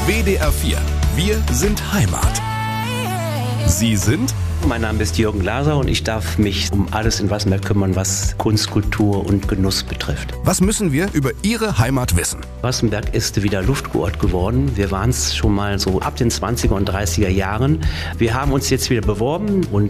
WDR 4. Wir sind Heimat. Sie sind? Mein Name ist Jürgen Glaser und ich darf mich um alles in Wassenberg kümmern, was Kunst, Kultur und Genuss betrifft. Was müssen wir über Ihre Heimat wissen? Wassenberg ist wieder Luftkurort geworden. Wir waren es schon mal so ab den 20er und 30er Jahren. Wir haben uns jetzt wieder beworben und